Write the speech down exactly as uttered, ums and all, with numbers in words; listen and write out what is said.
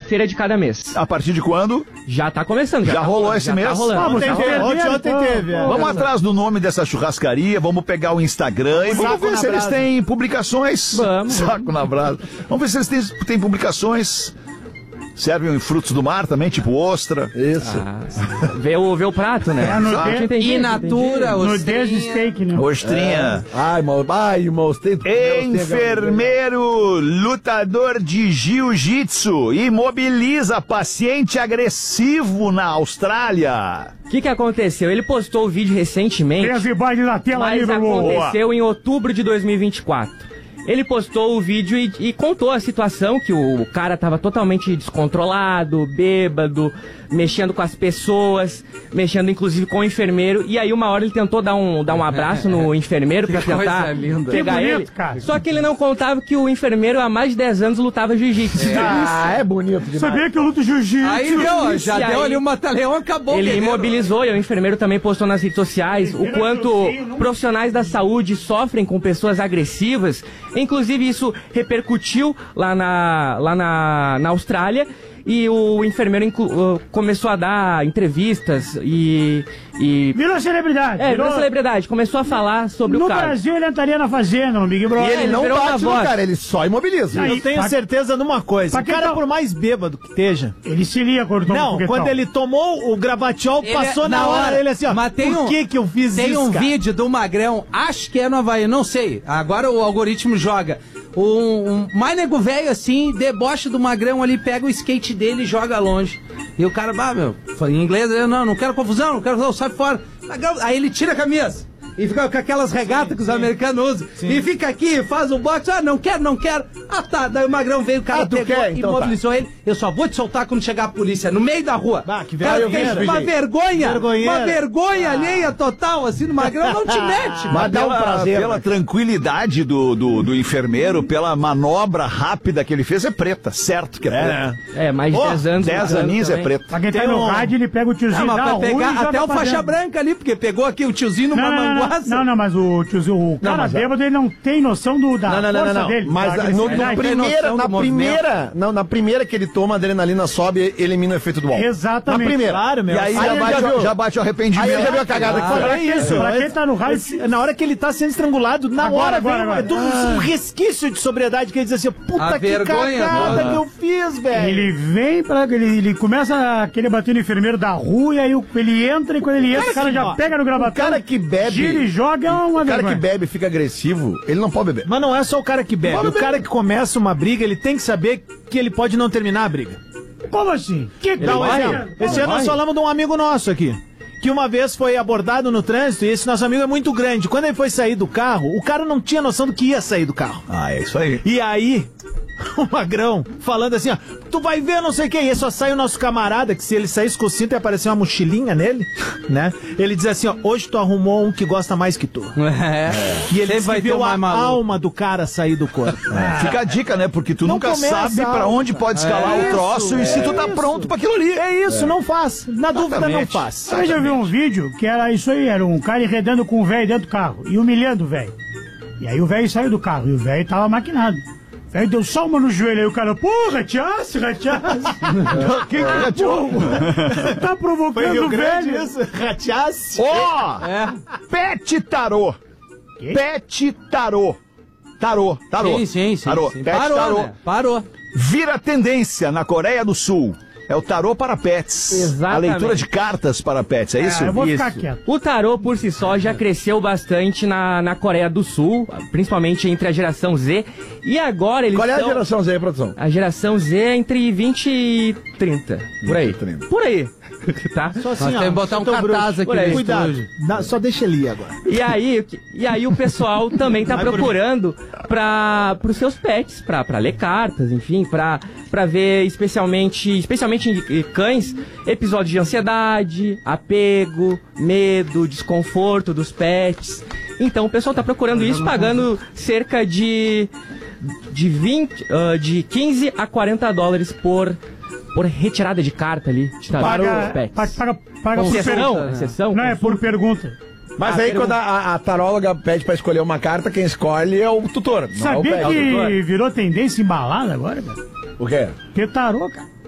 terça-feira de cada mês. A partir de quando? Já tá começando. Já, já tá, rolou esse já mês? Tá rolando. Vamos, tá rolando. Ontem, ontem teve. É. Vamos atrás do nome dessa churrascaria, vamos pegar o Instagram e vamos ver se eles têm publicações. Vamos. Saco na brasa. Vamos ver se eles têm, têm publicações. Servem em frutos do mar também, tipo ostra. Isso. Ah, vê, o, vê o prato, né? É, no de... In natura, nudez de steak, né? Ostrinha. É. Ai, irmão, ai, irmão, tem... Enfermeiro lutador de jiu-jitsu imobiliza paciente agressivo na Austrália. O que que aconteceu? Ele postou o vídeo recentemente, Tem as imagens na tela mas aí, meu irmão. aconteceu em outubro de dois mil e vinte e quatro. Ele postou o vídeo e, e contou a situação, que o, o cara tava totalmente descontrolado, bêbado, mexendo com as pessoas, mexendo inclusive com o enfermeiro. E aí uma hora ele tentou dar um, dar um abraço no enfermeiro pra tentar pegar bonito, ele. cara. Só que ele não contava que o enfermeiro há mais de dez anos lutava jiu-jitsu. Ah, é bonito demais. Sabia que eu luto jiu-jitsu? Aí deu, já E deu aí, ali um mata-leão, acabou. Ele guerreiro. imobilizou e o enfermeiro também postou nas redes sociais o quanto profissionais da saúde sofrem com pessoas agressivas. Inclusive isso repercutiu lá na, lá na, na Austrália. E o enfermeiro inclu, uh, começou a dar entrevistas e... e... Virou celebridade. É, virou... virou celebridade. Começou a falar sobre no o caso. No Brasil ele entraria na fazenda, no Big Brother. E ele não virou uma bate no voz. cara, ele só imobiliza. Aí, Eu tenho pra- certeza numa coisa. pra O quem cara, tá- por mais bêbado que esteja... Ele se lia quando toma Não, foguetão. quando ele tomou o gravatiol, Ele passou é- na hora, ele assim, ó, mas tem por um, que que eu fiz tem isso, um cara? vídeo do Magrão, acho que é no Havaí, não sei. Agora o algoritmo joga. Um, um mais nego velho assim, debocha do Magrão ali, pega o skate dele e joga longe. E o cara, ah, meu, em inglês, ele, não, não quero confusão, não quero confusão, sai fora. Magrão, aí ele tira a camisa. E fica com aquelas regatas que os americanos usam. E fica aqui, faz o boxe. Ah, não quero, não quero. Ah, tá. Daí o Magrão veio, o cara Ah, tu pegou quer? e Então imobilizou ele. Eu só vou te soltar quando chegar a polícia, no meio da rua. Ah, que Cara, vergonha, fez uma gente. vergonha. Vergonheira. Uma vergonha alheia total, assim, no Magrão. Não te mete, mano. Mas dá um Pela, prazer. pela né? tranquilidade do, do, do enfermeiro, pela manobra rápida que ele fez, é preta, certo que é, preta. É, mais de Pô, dez anos. dez lutando aninhos é também. preta. Pra quem tá Tem no um- rádio, ele pega o tiozinho Não, mas da pra rua e pegar joga até o pra faixa dentro. branca ali, porque pegou aqui o tiozinho numa Não, não, não, manguaça. não, não, mas o tiozinho, o cara mas- bêbado, ele não tem noção do, da Não, não, não, força não, não. dele. Mas da no, no agressividade. primeira, noção na do movimento. primeira, não, na primeira que ele toma, a adrenalina sobe, elimina o efeito do álcool. Exatamente. Na primeira. Claro, meu. E aí, Aí já, ele bate, já o- viu. já bate o arrependimento. Aí ele já viu a cagada que Ah, foi. é isso. Pra quem tá no rádio- Esse- na hora que ele tá sendo estrangulado, na Agora, hora agora, vem agora. é tudo um resquício de sobriedade que ele diz assim, puta A que vergonha cagada toda. que eu fiz, velho. Ele vem pra. Ele, ele começa a querer bater no enfermeiro da rua e aí o- ele entra e quando ele entra, o cara já ó, pega no gravatão. O cara que bebe, gira e joga é uma o cara que vergonha. bebe e fica agressivo, ele não pode beber. Mas não é só o cara que bebe. Vamos O cara que começa uma briga, ele tem que saber que ele pode não terminar a briga. Como assim? Que Dá um vai? exemplo. Esse ano nós falamos de um amigo nosso aqui, que uma vez foi abordado no trânsito e esse nosso amigo é muito grande. Quando ele foi sair do carro, o cara não tinha noção do que ia sair do carro. Ah, é isso aí. E aí, o Magrão falando assim, ó, tu vai ver não sei o que, e aí só sai o nosso camarada, que se ele saísse com o cinto ia aparecer uma mochilinha nele, né? Ele diz assim, ó, hoje tu arrumou um que gosta mais que tu. É. E ele Sempre disse vai que ter viu o a mais maluco. alma do cara sair do corpo. Fica a dica, né? Porque tu Não nunca começa sabe algo. pra onde pode escalar É o troço isso, e se é tu tá isso. pronto pra aquilo ali. É isso, não faz. Na dúvida, não Exatamente. faz. Eu já vi um vídeo que era isso aí, era um cara enredando com o velho dentro do carro e humilhando o velho. E aí o velho saiu do carro e o velho tava maquinado. O velho deu só uma no joelho, aí o cara, porra, tiasse, ratiasse. Quem que já tirou? Você tá provocando o velho. isso? Ratiasse. Ó! É. Pet tarô. Quê? Pet tarô. Tarô, tarô. Sim, sim, sim. Tarô. sim. Pet Parou, tarô. né? Parou. Vira tendência na Coreia do Sul. É o tarô para pets. Exatamente. A leitura de cartas para pets, é isso? Ah, eu vou ficar Isso. quieto. O tarô por si só já cresceu bastante na, na Coreia do Sul, principalmente entre a geração Z. E agora eles Qual é a estão- geração Z aí, produção? A geração Z é entre vinte e trinta. Por aí. vinte e trinta. Por aí. Tá? Só assim, Nós ó, temos que botar um tão cartaz bruxo. aqui Por aí. no Cuidado. estúdio. Dá- só deixa ele ir agora. E aí, e aí o pessoal também tá procurando para os seus pets, pra, pra ler cartas, enfim, pra, pra ver especialmente, especialmente em cães, episódios de ansiedade, apego, medo, desconforto dos pets. Então o pessoal tá procurando isso, pagando cerca de, de, vinte, ah, de quinze a quarenta dólares por, por retirada de carta ali, de tarô dos Paga, pets. paga, paga, paga por Sessão, pergunta. sessão, Não, é por pergunta. Mas Ah, aí pergunta. quando a, a, a taróloga pede pra escolher uma carta, quem escolhe é o tutor. Não é o Sabia pet. que virou tendência em balada agora, cara? O quê? Porque tarô, cara.